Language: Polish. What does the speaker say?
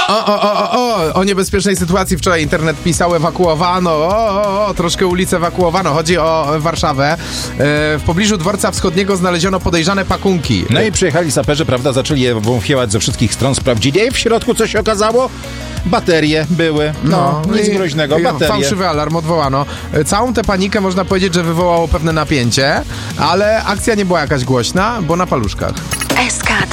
O niebezpiecznej sytuacji wczoraj internet pisał, ewakuowano, troszkę ulicę ewakuowano. Chodzi o Warszawę. W pobliżu dworca wschodniego znaleziono podejrzane pakunki. No i przyjechali saperzy, prawda, zaczęli je wąchiewać ze wszystkich stron, sprawdzili. I w środku co się okazało? Baterie były. Nic groźnego, baterie. Fałszywy alarm odwołano. Całą tę panikę można powiedzieć, że wywołało pewne napięcie, ale akcja nie była jakaś głośna, bo na paluszkach. SK2